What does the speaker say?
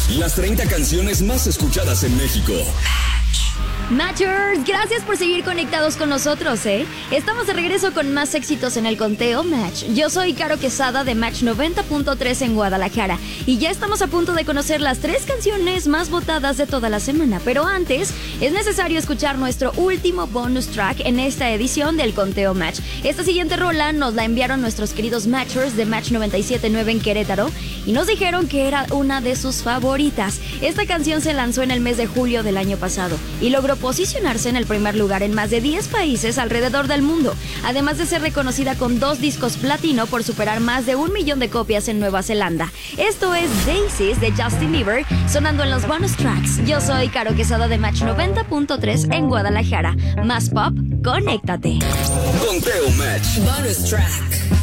Las 30 canciones más escuchadas en México. Matchers, gracias por seguir conectados con nosotros, ¿eh? Estamos de regreso con más éxitos en el conteo Match. Yo soy Caro Quesada de Match 90.3 en Guadalajara y ya estamos a punto de conocer las 3 canciones más votadas de toda la semana. Pero antes, es necesario escuchar nuestro último bonus track en esta edición del conteo Match. Esta siguiente rola nos la enviaron nuestros queridos Matchers de Match 97.9 en Querétaro y nos dijeron que era una de sus favoritas. Esta canción se lanzó en el mes de julio del año pasado y logró posicionarse en el primer lugar en más de 10 países alrededor del mundo, además de ser reconocida con 2 discos platino por superar más de 1 millón de copias en Nueva Zelanda. Esto es Daisies de Justin Bieber, sonando en los bonus tracks. Yo soy Caro Quesada de Match 90.3 en Guadalajara. Más pop, conéctate. Conteo Match. Bonus track.